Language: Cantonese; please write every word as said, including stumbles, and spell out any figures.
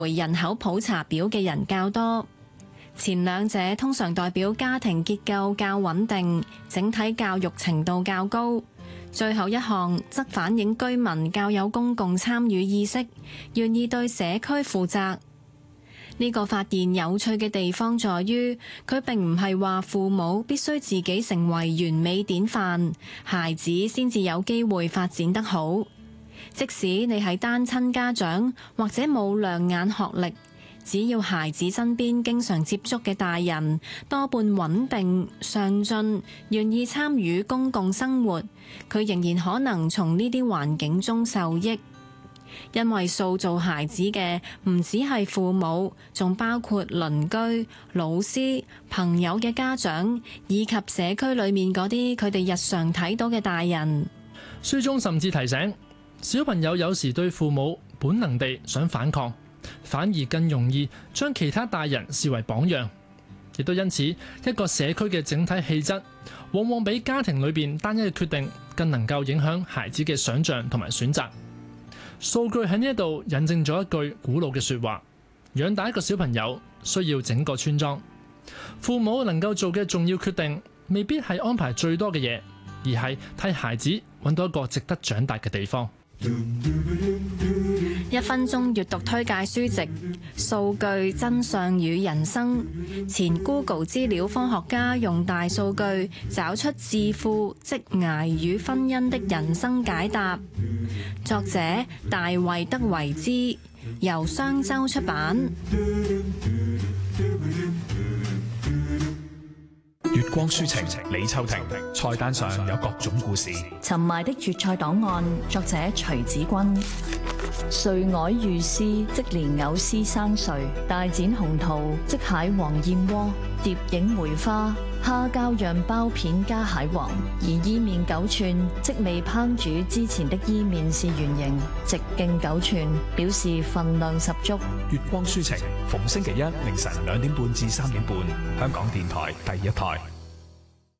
回人口普查表嘅人較多。前兩者通常代表家庭結構較穩定，整體教育程度較高。最後一項則反映居民較有公共參與意識，願意對社區負責。呢個發現有趣嘅地方在於，佢並唔係話父母必須自己成為完美典範，孩子先至有機會發展得好。即使你係單親家長或者冇亮眼學歷，只要孩子身邊經常接觸嘅大人多半穩定、上進、願意參與公共生活，佢仍然可能從呢啲環境中受益。因為塑造孩子嘅唔只係父母，仲包括鄰居、老師、朋友嘅家長，以及社區裏面嗰啲佢哋日常睇到嘅大人。 書中甚至提醒，小朋友有時對父母本能地想反抗，反而更容易將其他大人視為榜樣，亦都因此一個社區嘅整體氣質，往往比家庭裏邊單一嘅決定更能夠影響孩子嘅想像同埋選擇。數據喺呢一度引證咗一句古老嘅說話：養大一個小朋友需要整個村莊。父母能夠做嘅重要決定，未必係安排最多嘅嘢，而係替孩子揾到一個值得長大嘅地方。 一分鐘閱讀推介書籍《數據真相與人生》，前 Google 資料科學家用大數據找出致富、職涯與婚姻的人生解答。作者大衛德維茲，由商周出版。 月光書情，李秋婷。菜單上有各種故事。 沉埋的粵菜檔案，作者徐子君。穗藹遇絲，即蓮藕絲生穗；大展鴻圖，即蟹黃燕窩；蝶影梅花，蝦膠釀包片加蟹黃。而伊麵九寸，即未烹煮之前的伊麵是圓形，直徑九寸，表示份量十足。 月光書情，逢星期一凌晨兩點半至三點半，香港電台第一台。